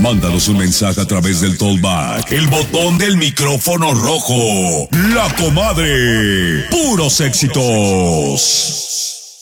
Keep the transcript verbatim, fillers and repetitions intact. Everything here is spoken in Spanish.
Mándanos un mensaje a través del Talkback, el botón del micrófono rojo. La Comadre. Puros éxitos.